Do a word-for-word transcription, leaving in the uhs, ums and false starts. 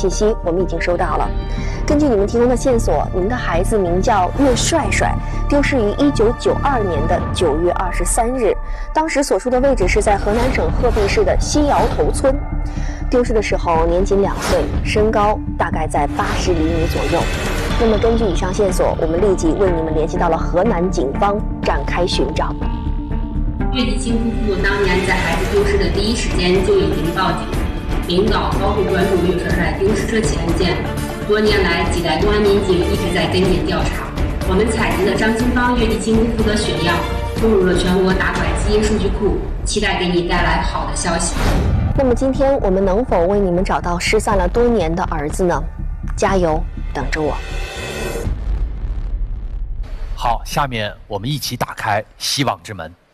信息我们已经收到了。根据你们提供的线索，您的孩子名叫岳帅帅，丢失于一九九二年的九月二十三日，当时所处的位置是在河南省鹤壁市的西窑头村。丢失的时候年仅两岁，身高大概在八十厘米左右。那么根据以上线索，我们立即为你们联系到了河南警方，展开寻找。 岳继清夫妇当年在孩子丢失的第一时间就已经报警，领导高度关注岳帅帅丢失车起案件。多年来，几代公安民警一直在跟进调查。我们采集了张清芳、岳继清夫妇的血样，输入了全国打拐基因数据库，期待给你带来好的消息。 那么今天我们能否为你们找到失散了多年的儿子呢？加油，等着我。 好，下面我们一起打开希望之门。